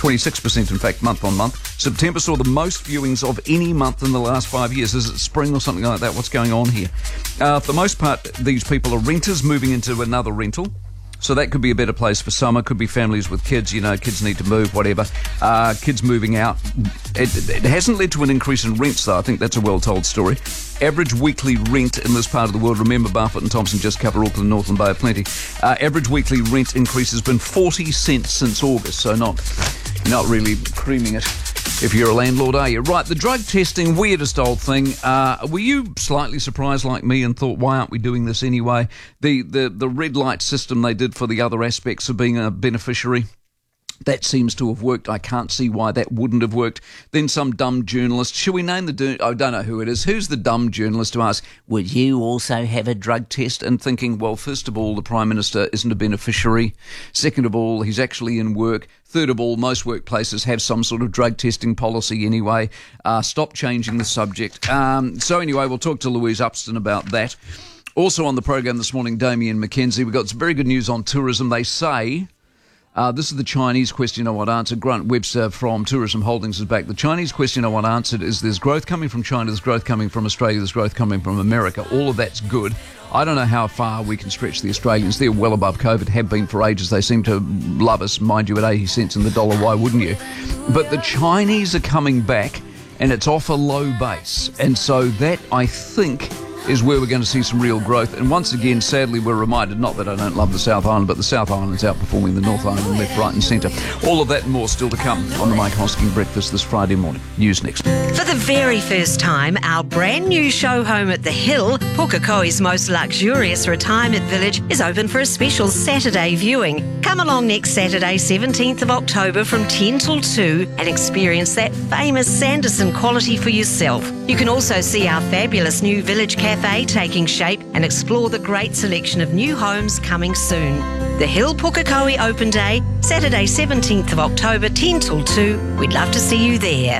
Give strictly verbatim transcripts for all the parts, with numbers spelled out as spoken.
twenty-six percent in fact, month on month. September saw the most viewings of any month in the last five years. Is it spring or something like that? What's going on here? Uh, for the most part, these people are renters moving into another rental. So that could be a better place for summer. Could be families with kids, you know, kids need to move, whatever. Uh, kids moving out. It, it hasn't led to an increase in rents, though. I think that's a well-told story. Average weekly rent in this part of the world, remember Barfoot and Thompson just cover Auckland, Northland Bay of Plenty. Uh, average weekly rent increase has been forty cents since August, so not, not really creaming it. If you're a landlord, are you? Right, the drug testing, weirdest old thing. Uh, were you slightly surprised like me and thought, why aren't we doing this anyway? The, the, the red light system they did for the other aspects of being a beneficiary, that seems to have worked. I can't see why that wouldn't have worked. Then some dumb journalist. Should we name the... Du- I don't know who it is. Who's the dumb journalist to ask, would you also have a drug test? And thinking, well, first of all, the Prime Minister isn't a beneficiary. Second of all, he's actually in work. Third of all, most workplaces have some sort of drug testing policy anyway. Uh, stop changing the subject. Um, so anyway, we'll talk to Louise Upston about that. Also on the program this morning, Damien McKenzie. We've got some very good news on tourism. They say... Uh, this is the Chinese question I want answered. Grant Webster from Tourism Holdings is back. The Chinese question I want answered is there's growth coming from China, there's growth coming from Australia, there's growth coming from America. All of that's good. I don't know how far we can stretch the Australians. They're well above COVID, have been for ages. They seem to love us, mind you, at eighty cents in the dollar. Why wouldn't you? But the Chinese are coming back, and it's off a low base. And so that, I think, is where we're going to see some real growth. And once again, sadly, we're reminded, not that I don't love the South Island, but the South Island's outperforming the North Island left, right and centre. All of that and more still to come on the Mike Hosking Breakfast this Friday morning. News next. For the very first time, our brand new show home at the Hill, Pukekohe's most luxurious retirement village, is open for a special Saturday viewing. Come along next Saturday, seventeenth of October from ten till two and experience that famous Sanderson quality for yourself. You can also see our fabulous new village cafe taking shape and explore the great selection of new homes coming soon. The Hill Pukekohe Open Day, Saturday seventeenth of October, ten till two. We'd love to see you there.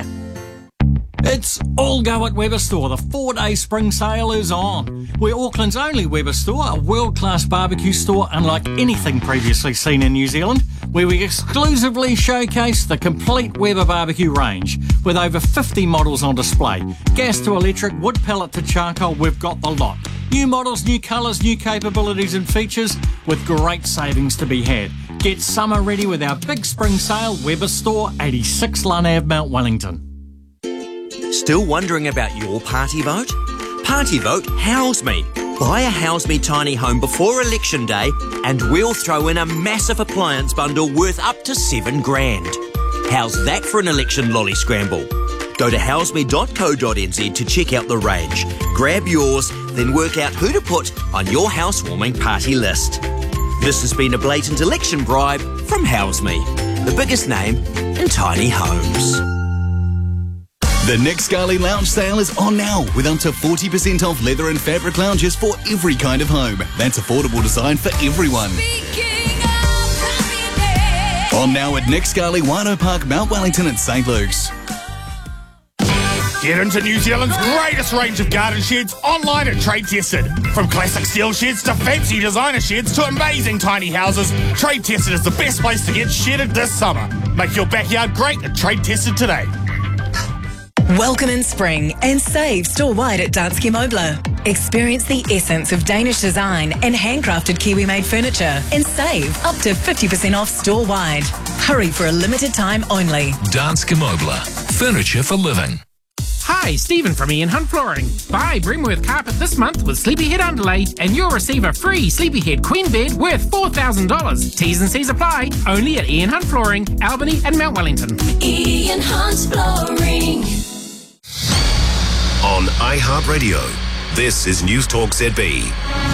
It's all go at Weber Store. The four-day spring sale is on. We're Auckland's only Weber Store, a world-class barbecue store unlike anything previously seen in New Zealand, where we exclusively showcase the complete Weber barbecue range with over fifty models on display. Gas to electric, wood pellet to charcoal, we've got the lot. New models, new colours, new capabilities and features with great savings to be had. Get summer ready with our big spring sale, Weber Store, eighty-six Lunn Ave, Mount Wellington. Still wondering about your party vote? Party vote House Me. Buy a House Me tiny home before election day and we'll throw in a massive appliance bundle worth up to seven grand. How's that for an election lolly scramble? Go to house me dot co dot n z to check out the range. Grab yours, then work out who to put on your housewarming party list. This has been a blatant election bribe from House Me, the biggest name in tiny homes. The Nick Scali Lounge sale is on now with up to forty percent off leather and fabric lounges for every kind of home. That's affordable design for everyone. On now at Nick Scali, Wino Park, Mount Wellington and St Luke's. Get into New Zealand's greatest range of garden sheds online and trade tested. From classic steel sheds to fancy designer sheds to amazing tiny houses, Trade Tested is the best place to get shedded this summer. Make your backyard great at Trade Tested today. Welcome in spring and save store-wide at Danske Møbler. Experience the essence of Danish design and handcrafted Kiwi-made furniture and save up to fifty percent off store-wide. Hurry for a limited time only. Danske Møbler. Furniture for living. Hi, Stephen from Ian Hunt Flooring. Buy Brimworth Carpet this month with Sleepyhead Underlay and you'll receive a free Sleepyhead Queen Bed worth four thousand dollars. T's and C's apply. Only at Ian Hunt Flooring, Albany and Mount Wellington. Ian Hunt Flooring. On iHeartRadio, this is News Talk Z B.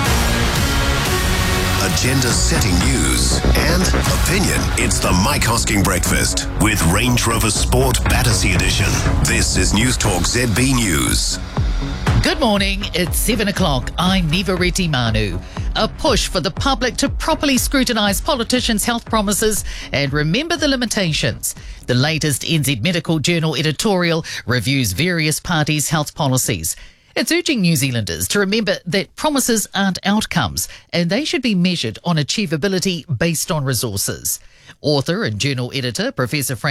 Agenda-setting news and opinion. It's the Mike Hosking Breakfast with Range Rover Sport Battersea Edition. This is News Talk Z B News. Good morning, it's seven o'clock. I'm Niva Reti Manu. A push for the public to properly scrutinise politicians' health promises and remember the limitations. The latest N Z Medical Journal editorial reviews various parties' health policies. It's urging New Zealanders to remember that promises aren't outcomes and they should be measured on achievability based on resources. Author and journal editor Professor Frank